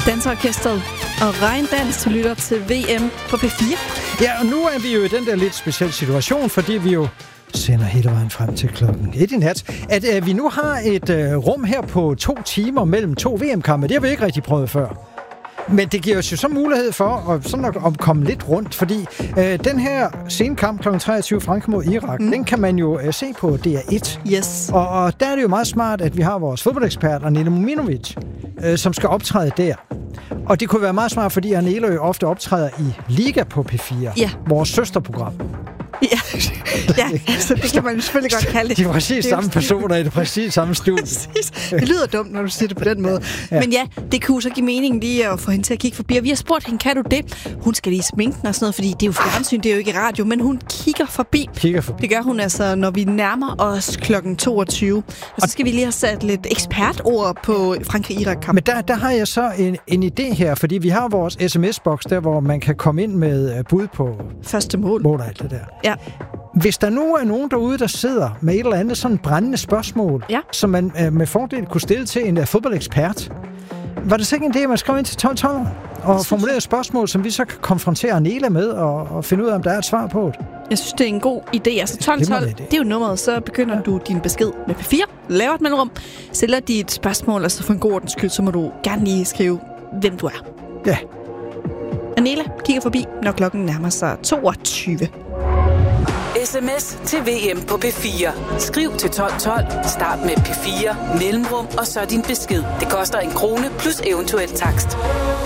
Dansorkestret og regndans til lytter til VM på P4. Ja, og nu er vi jo i den der lidt specielle situation, fordi vi jo sender hele vejen frem til klokken 1 i nat, at vi nu har et rum her på 2 timer mellem 2 VM-kampe. Det har vi ikke rigtig prøvet før. Men det giver os jo så mulighed for at komme lidt rundt, fordi den her senkamp kl. 23 Frankrig mod Irak, den kan man jo se på DR1. Yes. Og der er det jo meget smart, at vi har vores fodboldekspert, Arnela Mominovic, som skal optræde der. Og det kunne være meget smart, fordi Arnela jo ofte optræder i Liga på P4, vores søsterprogram. Ja, så det kan man selvfølgelig godt kalde det. De er præcis samme personer i det præcis samme studie. Det lyder dumt, når du siger det på den måde. Ja. Men ja, det kunne så give mening lige at få hende til at kigge forbi. Og vi har spurgt hende, kan du det? Hun skal lige sminke den og sådan noget, fordi det er jo fjernsyn, det er jo ikke radio. Men hun kigger forbi. Det gør hun altså, når vi nærmer os klokken 22. Og så skal vi lige have sat lidt ekspertord på Frankrig-Irak-kamp. Men der har jeg så en idé her, fordi vi har vores sms-boks der, hvor man kan komme ind med bud på første mål og alt det der. Ja. Hvis der nu er nogen derude, der sidder med et eller andet sådan brændende spørgsmål, som man med fordel kunne stille til en fodboldekspert, var det så ikke en idé, at man skrev ind til 1212 og formulerede et spørgsmål, som vi så kan konfrontere Arnela med og finde ud af, om der er et svar på det? Jeg synes, det er en god idé. Altså 1212, det er jo nummeret, så begynder du din besked med P4, laver et mellemrum, stiller dit spørgsmål, og så for en god ordens skyld, så må du gerne lige skrive, hvem du er. Ja. Arnela kigger forbi, når klokken nærmer sig 22. SMS til VM på P4. Skriv til 1212, start med P4, mellemrum og så din besked. Det koster 1 krone plus eventuel takst.